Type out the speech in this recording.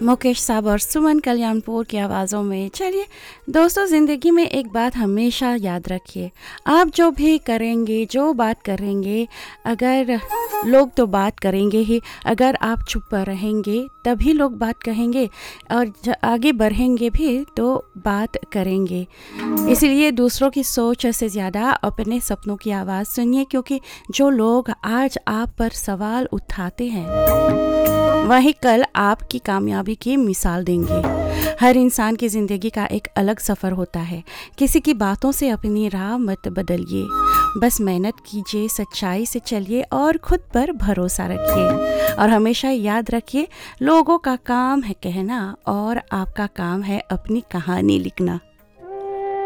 मुकेश साहब और सुमन कल्याणपुर की आवाज़ों में। चलिए दोस्तों, ज़िंदगी में एक बात हमेशा याद रखिए, आप जो भी करेंगे, जो बात करेंगे, अगर लोग तो बात करेंगे ही, अगर आप चुप रहेंगे तभी लोग बात कहेंगे और आगे बढ़ेंगे भी तो बात करेंगे। इसलिए दूसरों की सोच से ज़्यादा अपने सपनों की आवाज़ सुनिए, क्योंकि जो लोग आज आप पर सवाल उठाते हैं वही कल आपकी कामयाबी की मिसाल देंगे। हर इंसान की ज़िंदगी का एक अलग सफ़र होता है। किसी की बातों से अपनी राह मत बदलिए, बस मेहनत कीजिए, सच्चाई से चलिए और खुद पर भरोसा रखिए। और हमेशा याद रखिए, लोगों का काम है कहना और आपका काम है अपनी कहानी लिखना।